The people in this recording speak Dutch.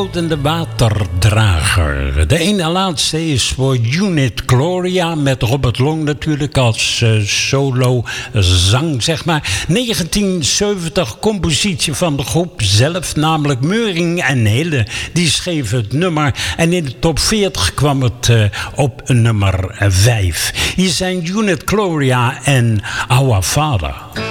De waterdrager. De ene laatste is voor Unit Gloria met Robert Long natuurlijk als solo zang, zeg maar. 1970 compositie van de groep zelf, namelijk Meuring en Hille. Die schreven het nummer en in de top 40 kwam het op nummer 5. Hier zijn Unit Gloria en Our Father.